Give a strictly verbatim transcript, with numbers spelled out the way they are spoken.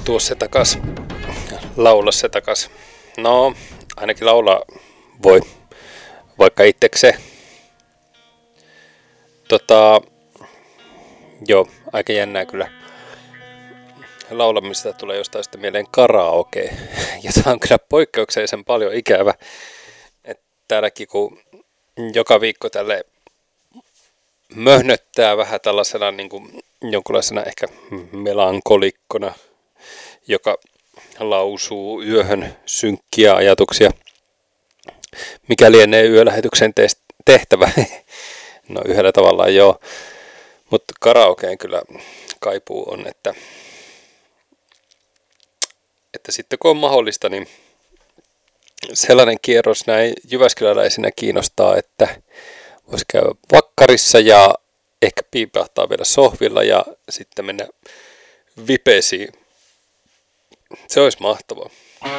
Tuo se takas, laula se takas. No, ainakin laulaa voi, vaikka itsekseen. Tota, joo, aika jännää kyllä. Laulamista tulee jostain sitten mieleen karaoke, jota on kyllä poikkeuksellisen paljon ikävä. Et täälläkin kun joka viikko tälle möhnöttää vähän tällaisena niin kuin jonkunlaisena ehkä melankolikkona, joka lausuu yöhön synkkiä ajatuksia. Mikä lienee yölähetyksen tehtävä? No yhdellä tavalla joo, mutta karaokeen kyllä kaipuu on, että, että sitten kun on mahdollista, niin sellainen kierros näin jyväskyläläisinä kiinnostaa, että voisi käydä vakkarissa ja ehkä piipahtaa vielä sohvilla ja sitten mennä vipesiin. Se olisi mahtavaa.